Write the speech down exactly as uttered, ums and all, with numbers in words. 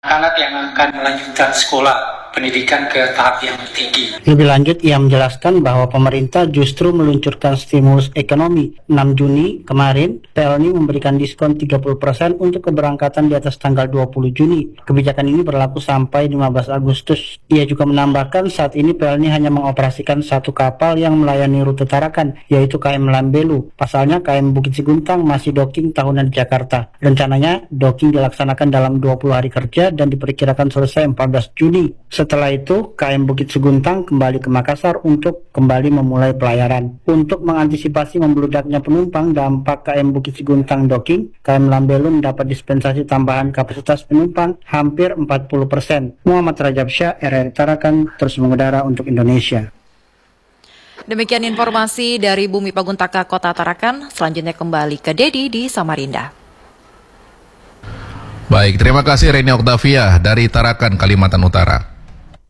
anak yang akan melanjutkan sekolah pendidikan ke tahap yang tinggi. Lebih lanjut, ia menjelaskan bahwa pemerintah justru meluncurkan stimulus ekonomi. enam Juni kemarin, P L N I memberikan diskon tiga puluh persen untuk keberangkatan di atas tanggal dua puluh Juni. Kebijakan ini berlaku sampai lima belas Agustus. Ia juga menambahkan saat ini P L N I hanya mengoperasikan satu kapal yang melayani rute Tarakan, yaitu K M Lambelu. Pasalnya K M Bukit Seguntang masih docking tahunan di Jakarta. Rencananya, docking dilaksanakan dalam dua puluh hari kerja dan diperkirakan selesai empat belas Juni. Setelah itu, K M Bukit Seguntang kembali ke Makassar untuk kembali memulai pelayaran. Untuk mengantisipasi membludaknya penumpang dampak K M Bukit Seguntang docking, K M Lambelu mendapat dispensasi tambahan kapasitas penumpang hampir empat puluh persen. Muhammad Rajab Syah, R R I Tarakan, terus mengudara untuk Indonesia. Demikian informasi dari Bumi Paguntaka Kota Tarakan. Selanjutnya kembali ke Dedi di Samarinda. Baik, terima kasih Reni Oktavia dari Tarakan, Kalimantan Utara.